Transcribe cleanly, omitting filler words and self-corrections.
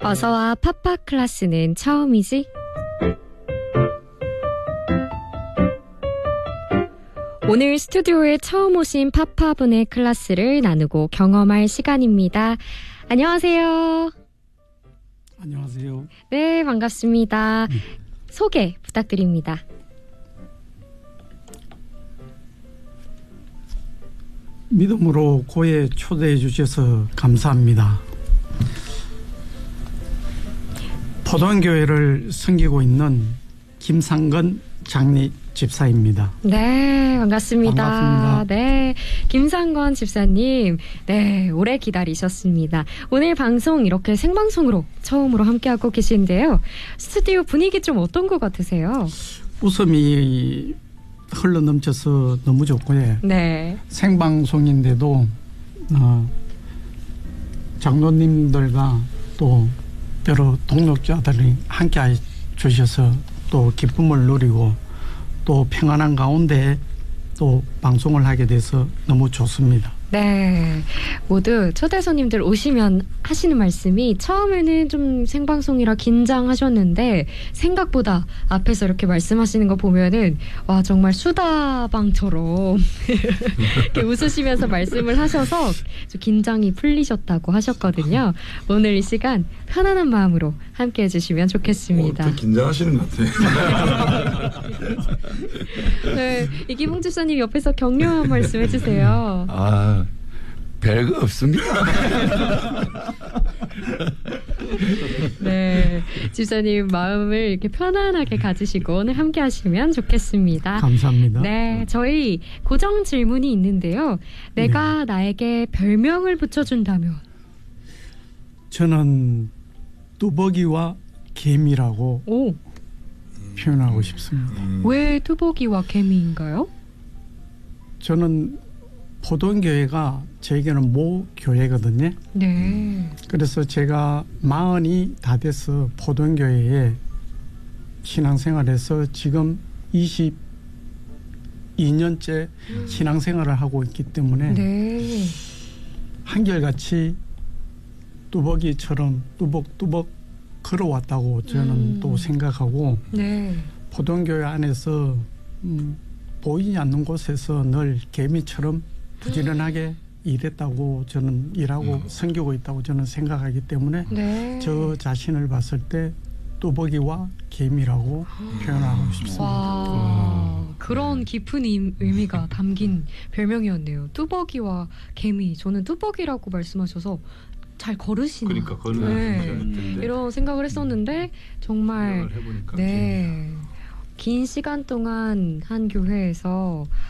어서와 파파 클래스는 처음이지? 오늘 스튜디오에 처음 오신 파파분의 클래스를 나누고 경험할 시간입니다. 안녕하세요. 안녕하세요. 네, 반갑습니다. 소개 부탁드립니다. 믿음으로 고에 초대해 주셔서 감사합니다. 포도원교회를 섬기고 있는 김상건 장리 집사입니다. 네, 반갑습니다. 반갑습니다. 네, 김상건 집사님, 네, 오래 기다리셨습니다. 오늘 방송 이렇게 생방송으로 처음으로 함께하고 계신데요. 스튜디오 분위기 좀 어떤 것 같으세요? 웃음이 흘러넘쳐서 너무 좋고요. 네. 생방송인데도 장로님들과 또 여러 동역자들이 함께 해주셔서 또 기쁨을 누리고 또 평안한 가운데 또 방송을 하게 돼서 너무 좋습니다. 네, 모두 초대 손님들 오시면 하시는 말씀이 처음에는 좀 생방송이라 긴장하셨는데 생각보다 앞에서 이렇게 말씀하시는 거 보면은 와 정말 수다방처럼 이렇게 웃으시면서 말씀을 하셔서 좀 긴장이 풀리셨다고 하셨거든요. 오늘 이 시간 편안한 마음으로 함께 해주시면 좋겠습니다. 더 긴장하시는 것 같아요. 네, 이기봉 집사님 옆에서 격려한 말씀 해주세요. 아, 별거 없습니다. 네, 집사님 마음을 이렇게 편안하게 가지시고 오늘 함께 하시면 좋겠습니다. 감사합니다. 네, 저희 고정 질문이 있는데요. 내가 나에게 별명을 붙여준다면? 저는 뚜벅이와 개미라고 오, 표현하고 싶습니다. 왜 뚜벅이와 개미인가요? 저는 포도원교회가 저에게는 모교회거든요. 네. 그래서 제가 40이 다 돼서 포도원교회에 신앙생활에서 지금 22년째 신앙생활을 하고 있기 때문에 네. 한결같이 뚜벅이처럼 뚜벅뚜벅 걸어왔다고 저는 또 생각하고 네. 포도원교회 안에서 보이지 않는 곳에서 늘 개미처럼 부지런하게 일했다고 저는 일하고 섬기고 있다고 저는 생각하기 때문에 네. 저 자신을 봤을 때 뚜벅이와 개미라고 표현하고 싶습니다. 와, 그런 깊은 의미가 담긴 별명이었네요. 뚜벅이와 개미. 저는 뚜벅이라고 말씀하셔서 잘 걸으시나. 그러니까 그거는 네. 이런 생각을 했었는데 정말 해보니까 네. 긴 시간 동안 한 교회에서